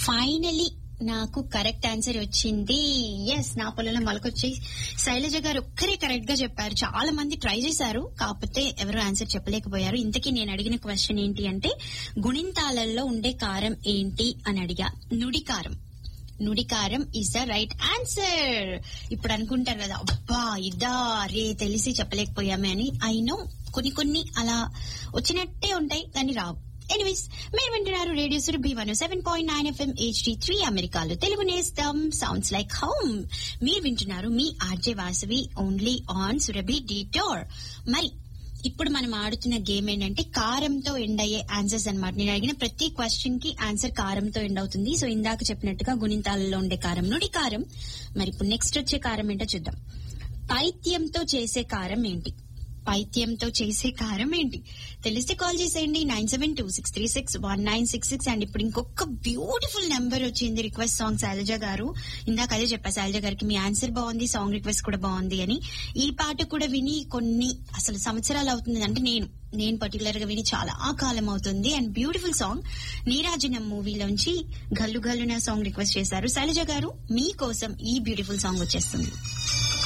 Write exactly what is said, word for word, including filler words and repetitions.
Finally నాకు correct answer వచ్చింది. Yes, నా పొలంలో మొలకొచ్చి శైలజ గారు ఒక్కరే కరెక్ట్ గా చెప్పారు. చాలా మంది ట్రై చేశారు, కాకపోతే ఎవరు ఆన్సర్ చెప్పలేకపోయారు. ఇంతకీ నేను అడిగిన క్వశ్చన్ ఏంటి అంటే, గుణింతాలలో ఉండే కారం ఏంటి అని అడిగా. నుడికారం. నుడికారం ఇస్ ద రైట్ ఆన్సర్. ఇప్పుడు అనుకుంటారు కదా, అబ్బా ఇదా రే తెలిసి చెప్పలేకపోయామే అని. ఐ నో కొన్ని కొన్ని అలా వచ్చినట్టే ఉంటాయి కానీ రావు. ఎనీవేస్, మీరు వింటున్నారు radio Surabhi one seven point nine FM HD three అమెరికాలో తెలుగు నేస్తం సౌండ్స్ లైక్ హోమ్. మీరు వింటున్నారు మీ RJ Vasavi only on Surabhi detour. మరి ఇప్పుడు మనం ఆడుతున్న గేమ్ ఏంటంటే కారంతో ఎండ్ అయ్యే ఆన్సర్స్ అన్నమాట. నేను అడిగిన ప్రతి క్వశ్చన్ కి ఆన్సర్ కారంతో ఎండ్ అవుతుంది. సో ఇందాక చెప్పినట్టుగా గుణింతాలలో ఉండే కారం నుడి కారం. మరి ఇప్పుడు నెక్స్ట్ వచ్చే కారం ఏంటో చూద్దాం. పైత్యంతో చేసే కారం ఏంటి? పైత్యంతో చేసే కారం ఏంటి తెలిస్తే కాల్ చేసేయండి nine seven two six three six one nine six six. And ఇప్పుడు ఇంకొక బ్యూటిఫుల్ నెంబర్ వచ్చింది, రిక్వెస్ట్ సాంగ్. శైలజ గారు ఇందాక అదే చెప్పా శైలజ గారికి, మీ ఆన్సర్ బాగుంది, సాంగ్ రిక్వెస్ట్ కూడా బాగుంది అని. ఈ పాట కూడా విని కొన్ని అసలు సంవత్సరాలు అవుతుంది, అంటే నేను నేను పర్టికులర్ గా విని చాలా కాలం అవుతుంది. అండ్ బ్యూటిఫుల్ సాంగ్ నీరాజనం మూవీలోంచి గల్లు గల్లున సాంగ్ రిక్వెస్ట్ చేశారు శైలజ గారు. మీకోసం ఈ బ్యూటిఫుల్ సాంగ్ వచ్చేస్తుంది.